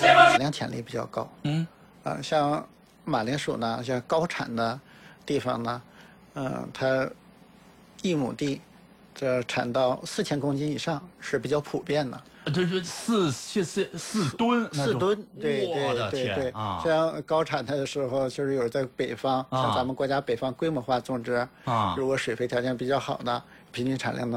产量潜力比较高。像马铃薯呢，像高产的地方呢，它1亩地这产到4000公斤以上是比较普遍的。 这是4吨 ，4吨，对我的对对天啊！ 像高产的时候，就是有在北方，像咱们国家北方规模化种植，如果水肥条件比较好的，平均产量能